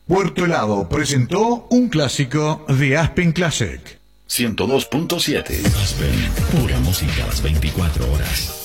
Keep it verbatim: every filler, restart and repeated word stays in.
Puerto Helado presentó un clásico de Aspen Classic. ciento dos punto siete. Aspen, pura música a las veinticuatro horas.